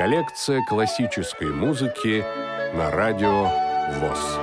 Коллекция классической музыки на радио ВОС.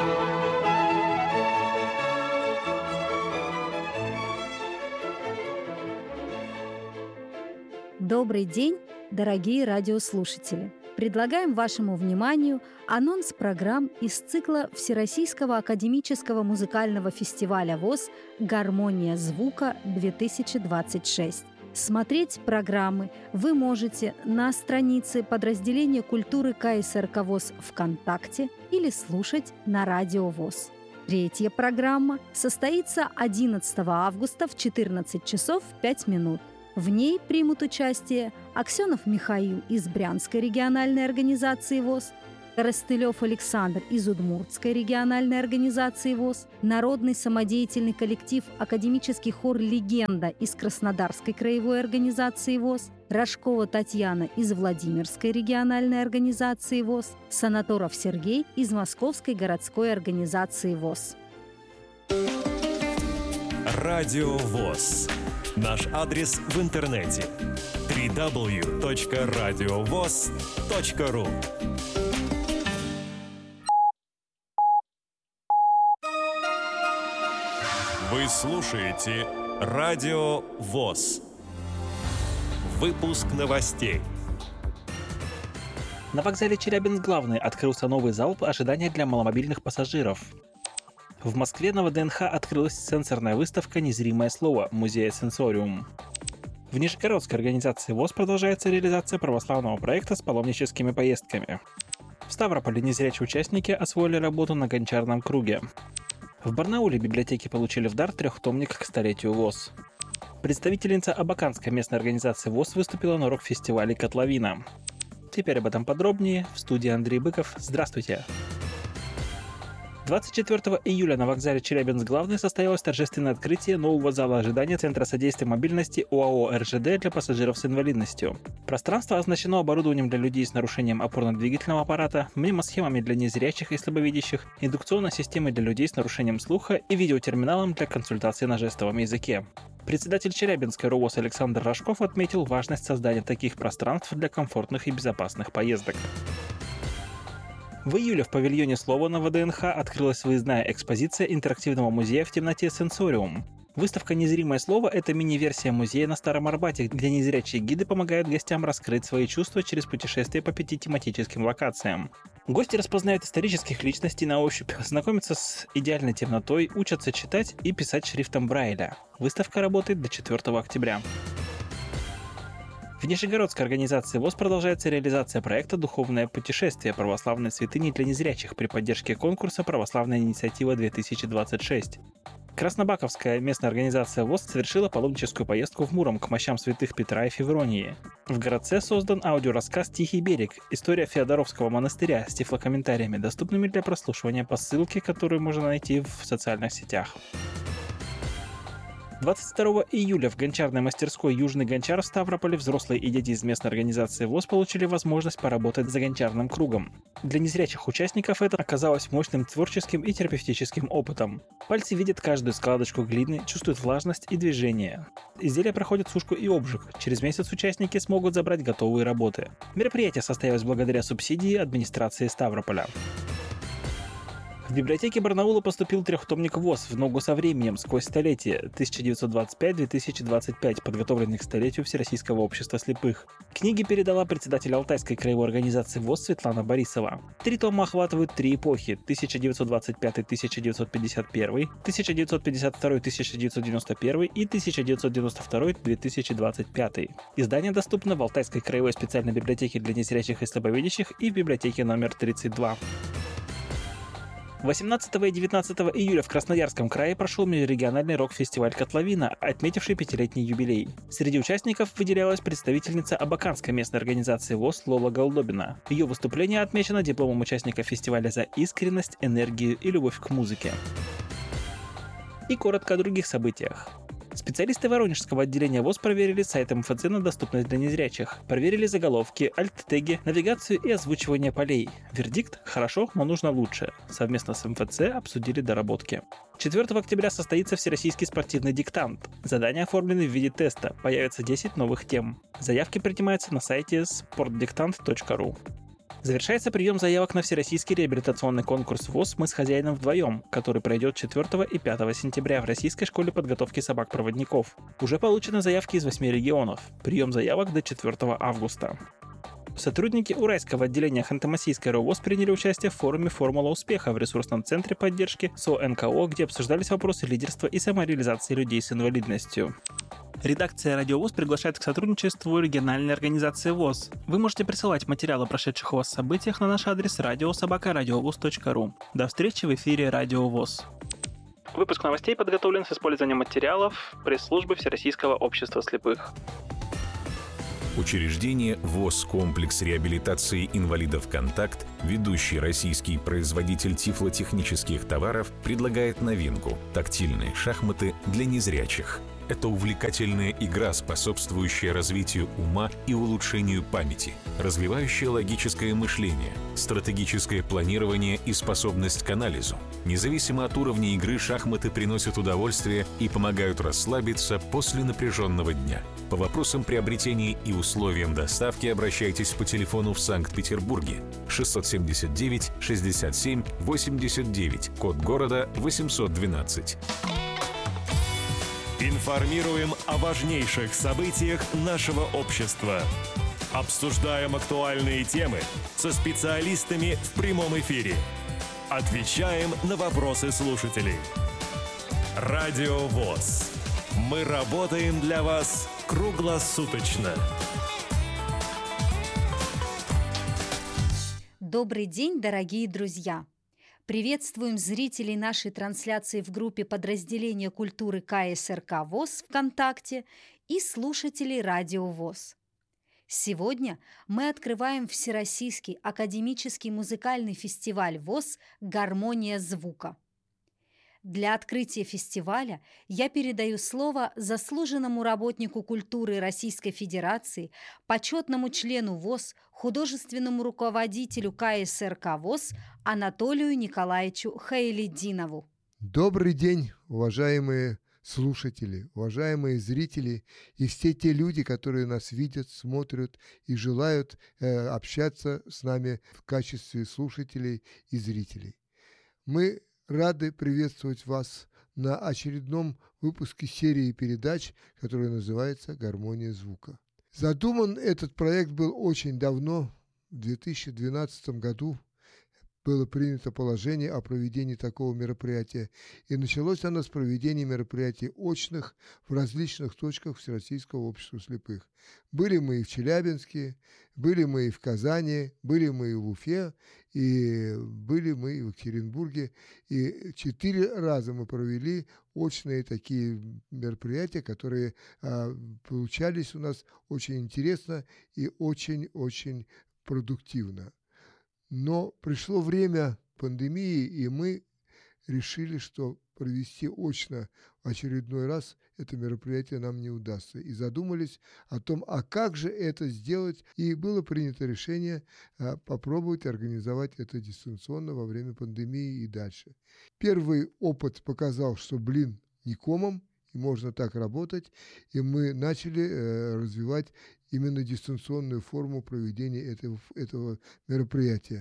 Добрый день, дорогие радиослушатели! Предлагаем вашему вниманию анонс программ из цикла Всероссийского академического музыкального фестиваля ВОС «Гармония звука-2026». Смотреть программы вы можете на странице подразделения культуры КСРК ВОС ВКонтакте или слушать на радио ВОС. Третья программа состоится 11 августа в 14 часов 5 минут. В ней примут участие Аксенов Михаил из Брянской региональной организации ВОС, Коростылев Александр из Удмуртской региональной организации ВОС, народный самодеятельный коллектив «Академический хор «Легенда» из Краснодарской краевой организации ВОС, Рожкова Татьяна из Владимирской региональной организации ВОС, Санаторов Сергей из Московской городской организации ВОС. Радио ВОС. Наш адрес в интернете www.radiovoz.ru. Вы слушаете Радио ВОС. Выпуск новостей. На вокзале Челябинск-Главный открылся новый зал ожидания для маломобильных пассажиров. В Москве на ВДНХ открылась сенсорная выставка «Незримое слово» музея «Сенсориум». В Нижегородской организации ВОС продолжается реализация православного проекта с паломническими поездками. В Ставрополе незрячие участники освоили работу на гончарном круге. В Барнауле библиотеки получили в дар трехтомник к столетию ВОС. Представительница Абаканской местной организации ВОС выступила на рок-фестивале «Котловина». Теперь об этом подробнее. В студии Андрей Быков. Здравствуйте! 24 июля на вокзале Челябинск-Главный состоялось торжественное открытие нового зала ожидания Центра содействия мобильности ОАО «РЖД» для пассажиров с инвалидностью. Пространство оснащено оборудованием для людей с нарушением опорно-двигательного аппарата, мнемосхемами для незрячих и слабовидящих, индукционной системой для людей с нарушением слуха и видеотерминалом для консультации на жестовом языке. Председатель Челябинской РОВОС Александр Рожков отметил важность создания таких пространств для комфортных и безопасных поездок. В июле в павильоне слова на ВДНХ открылась выездная экспозиция интерактивного музея в темноте «Сенсориум». Выставка «Незримое слово» — это мини-версия музея на Старом Арбате, где незрячие гиды помогают гостям раскрыть свои чувства через путешествие по 5 тематическим локациям. Гости распознают исторических личностей на ощупь, знакомятся с идеальной темнотой, учатся читать и писать шрифтом Брайля. Выставка работает до 4 октября. В Нижегородской организации ВОС продолжается реализация проекта «Духовное путешествие. Православной святыни для незрячих» при поддержке конкурса «Православная инициатива-2026». Краснобаковская местная организация ВОС совершила паломническую поездку в Муром к мощам святых Петра и Февронии. В городце создан аудиорассказ «Тихий берег. История Феодоровского монастыря» с тифлокомментариями, доступными для прослушивания по ссылке, которую можно найти в социальных сетях. 22 июля в гончарной мастерской «Южный гончар» в Ставрополе взрослые и дети из местной организации ВОС получили возможность поработать за гончарным кругом. Для незрячих участников это оказалось мощным творческим и терапевтическим опытом. Пальцы видят каждую складочку глины, чувствуют влажность и движение. Изделия проходят сушку и обжиг. Через месяц участники смогут забрать готовые работы. Мероприятие состоялось благодаря субсидии администрации Ставрополя. В библиотеке Барнаула поступил трехтомник ВОС «В ногу со временем. Сквозь столетия» 1925-2025, подготовленный к столетию Всероссийского общества слепых. Книги передала председатель Алтайской краевой организации ВОС Светлана Борисова. 3 тома охватывают 3 эпохи – 1925-1951, 1952-1991 и 1992-2025. Издание доступно в Алтайской краевой специальной библиотеке для незрячих и слабовидящих и в библиотеке номер 32. 18 и 19 июля в Красноярском крае прошел межрегиональный рок-фестиваль «Котловина», отметивший 5-летний юбилей. Среди участников выделялась представительница Абаканской местной организации ВОС Лола Голдобина. Ее выступление отмечено дипломом участника фестиваля за искренность, энергию и любовь к музыке. И коротко о других событиях. Специалисты Воронежского отделения ВОС проверили сайт МФЦ на доступность для незрячих. Проверили заголовки, альт-теги, навигацию и озвучивание полей. Вердикт – хорошо, но нужно лучше. Совместно с МФЦ обсудили доработки. 4 октября состоится Всероссийский спортивный диктант. Задания оформлены в виде теста. Появится 10 новых тем. Заявки принимаются на сайте sportdictant.ru. Завершается прием заявок на Всероссийский реабилитационный конкурс ВОС «Мы с хозяином вдвоем», который пройдет 4 и 5 сентября в Российской школе подготовки собак-проводников. Уже получены заявки из 8 регионов. Прием заявок до 4 августа. Сотрудники Уральского отделения Ханты-Мансийской РОВОС приняли участие в форуме «Формула успеха» в ресурсном центре поддержки СО НКО, где обсуждались вопросы лидерства и самореализации людей с инвалидностью. Редакция «Радио ВОС» приглашает к сотрудничеству региональной организации ВОС. Вы можете присылать материалы о прошедших у вас событиях на наш адрес radio@radiovos.ru. До встречи в эфире «Радио ВОС». Выпуск новостей подготовлен с использованием материалов пресс-службы Всероссийского общества слепых. Учреждение ВОС «Комплекс реабилитации инвалидов «Контакт», ведущий российский производитель тифлотехнических товаров, предлагает новинку – тактильные шахматы для незрячих. Это увлекательная игра, способствующая развитию ума и улучшению памяти, развивающая логическое мышление, стратегическое планирование и способность к анализу. Независимо от уровня игры, шахматы приносят удовольствие и помогают расслабиться после напряженного дня. По вопросам приобретения и условиям доставки обращайтесь по телефону в Санкт-Петербурге 679 67 89, код города 812. Информируем о важнейших событиях нашего общества. Обсуждаем актуальные темы со специалистами в прямом эфире. Отвечаем на вопросы слушателей. Радио ВОС. Мы работаем для вас круглосуточно. Добрый день, дорогие друзья! Приветствуем зрителей нашей трансляции в группе подразделения культуры КСРК ВОС ВКонтакте и слушателей Радио ВОС. Сегодня мы открываем Всероссийский академический музыкальный фестиваль ВОС «Гармония звука». Для открытия фестиваля я передаю слово заслуженному работнику культуры Российской Федерации, почетному члену ВОС, художественному руководителю КСРК ВОС Анатолию Николаевичу Хайлетдинову. Добрый день, уважаемые слушатели, уважаемые зрители и все те люди, которые нас видят, смотрят и желают общаться с нами в качестве слушателей и зрителей. Мы рады приветствовать вас на очередном выпуске серии передач, которая называется «Гармония звука». Задуман этот проект был очень давно, в 2012 году было принято положение о проведении такого мероприятия, и началось оно с проведения мероприятий очных в различных точках Всероссийского общества слепых. Были мы и в Челябинске, были мы и в Казани, были мы и в Уфе, и были мы и в Екатеринбурге. И 4 раза мы провели очные такие мероприятия, которые получались у нас очень интересно и очень-очень продуктивно. Но пришло время пандемии, и мы решили, что провести очно в очередной раз это мероприятие нам не удастся. И задумались о том, а как же это сделать. И было принято решение попробовать организовать это дистанционно во время пандемии и дальше. Первый опыт показал, что блин не комом, и можно так работать. И мы начали развивать именно дистанционную форму проведения этого мероприятия.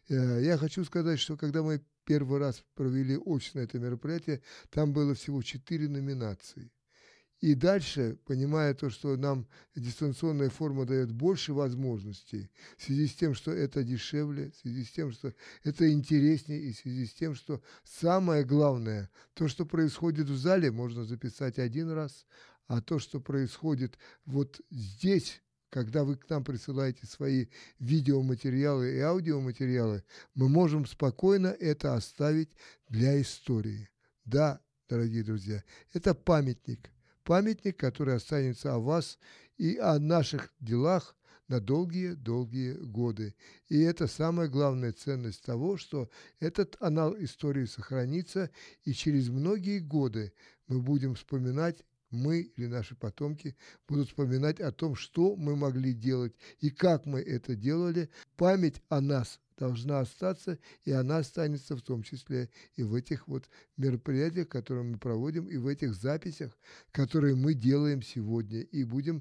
Я хочу сказать, что когда мы первый раз провели очно это мероприятие, там было всего 4 номинации. И дальше, понимая то, что нам дистанционная форма дает больше возможностей, в связи с тем, что это дешевле, в связи с тем, что это интереснее, и в связи с тем, что самое главное, то, что происходит в зале, можно записать один раз, а то, что происходит вот здесь, когда вы к нам присылаете свои видеоматериалы и аудиоматериалы, мы можем спокойно это оставить для истории. Да, дорогие друзья, это памятник. Памятник, который останется о вас и о наших делах на долгие-долгие годы. И это самая главная ценность того, что этот анал истории сохранится, и через многие годы мы будем вспоминать мы или наши потомки будут вспоминать о том, что мы могли делать и как мы это делали. Память о нас должна остаться, и она останется в том числе и в этих вот мероприятиях, которые мы проводим, и в этих записях, которые мы делаем сегодня, и будем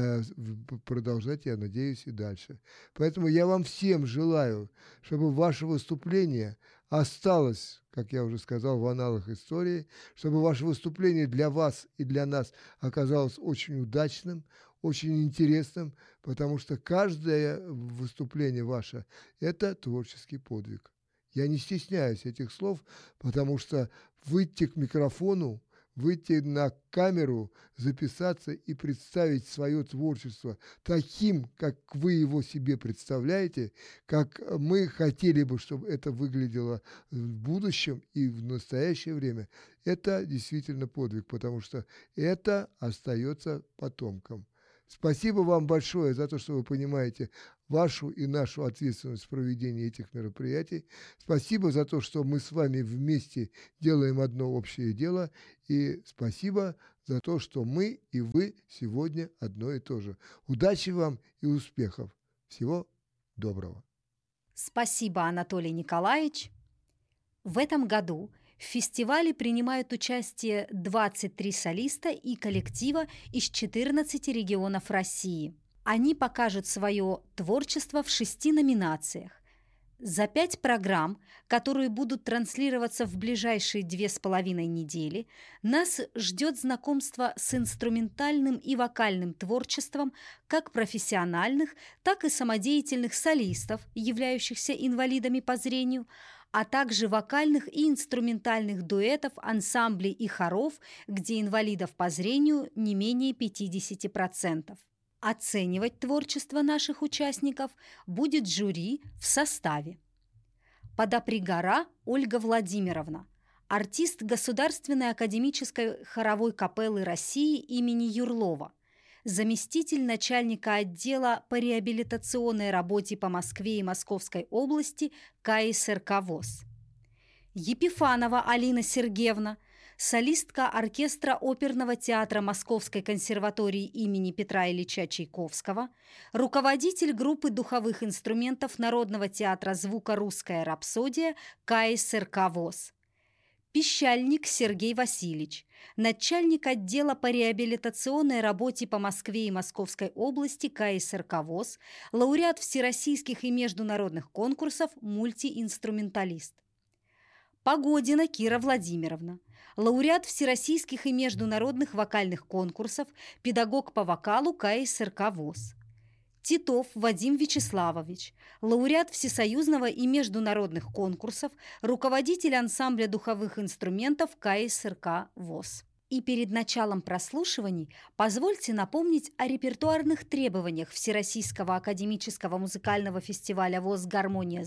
продолжать, я надеюсь, и дальше. Поэтому я вам всем желаю, чтобы ваше выступление осталось, как я уже сказал, в аналах истории, чтобы ваше выступление для вас и для нас оказалось очень удачным, очень интересным, потому что каждое выступление ваше – это творческий подвиг. Я не стесняюсь этих слов, потому что выйти к микрофону, выйти на камеру, записаться и представить свое творчество таким, как вы его себе представляете, как мы хотели бы, чтобы это выглядело в будущем и в настоящее время, это действительно подвиг, потому что это остается потомкам. Спасибо вам большое за то, что вы понимаете вашу и нашу ответственность в проведении этих мероприятий. Спасибо за то, что мы с вами вместе делаем одно общее дело. И спасибо за то, что мы и вы сегодня одно и то же. Удачи вам и успехов. Всего доброго. Спасибо, Анатолий Николаевич. В этом году в фестивале принимают участие 23 солиста и коллектива из 14 регионов России. Они покажут свое творчество в 6 номинациях. За 5 программ, которые будут транслироваться в ближайшие 2,5 недели, нас ждет знакомство с инструментальным и вокальным творчеством как профессиональных, так и самодеятельных солистов, являющихся инвалидами по зрению, а также вокальных и инструментальных дуэтов, ансамблей и хоров, где инвалидов по зрению не менее 50%. Оценивать творчество наших участников будет жюри в составе: Подопригора Ольга Владимировна, артист Государственной академической хоровой капеллы России имени Юрлова, заместитель начальника отдела по реабилитационной работе по Москве и Московской области КСРК ВОС. Епифанова Алина Сергеевна, солистка оркестра оперного театра Московской консерватории имени Петра Ильича Чайковского, руководитель группы духовых инструментов Народного театра звука «Русская рапсодия» КСРК ВОС. Пищальник Сергей Васильевич, начальник отдела по реабилитационной работе по Москве и Московской области КСРК ВОС, лауреат всероссийских и международных конкурсов, мультиинструменталист. Погодина Кира Владимировна, лауреат всероссийских и международных вокальных конкурсов, педагог по вокалу КСРК ВОС. Титов Вадим Вячеславович, лауреат всесоюзного и международных конкурсов, руководитель ансамбля духовых инструментов КСРК ВОС. И перед началом прослушиваний позвольте напомнить о репертуарных требованиях Всероссийского академического музыкального фестиваля ВОС «Гармония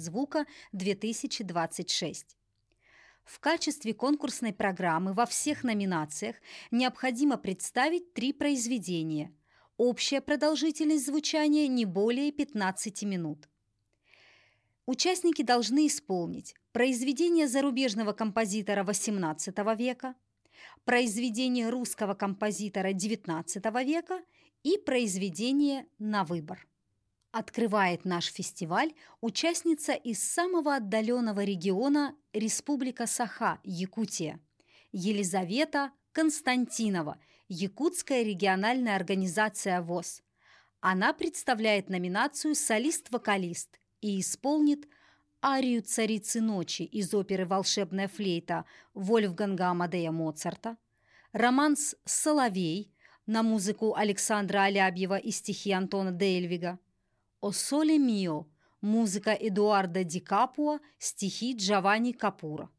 звука-2026». В качестве конкурсной программы во всех номинациях необходимо представить 3 произведения. Общая продолжительность звучания не более 15 минут. Участники должны исполнить произведение зарубежного композитора XVIII века, произведение русского композитора XIX века и произведение на выбор. Открывает наш фестиваль участница из самого отдаленного региона Республика Саха, Якутия, Елизавета Константинова, Якутская региональная организация ВОС. Она представляет номинацию «Солист-вокалист» и исполнит арию «Царицы ночи» из оперы «Волшебная флейта» Вольфганга Амадея Моцарта, романс «Соловей» на музыку Александра Алябьева и стихи Антона Дельвига, «О соле мио» музыка Эдуарда Ди Капуа, стихи Джованни Капура.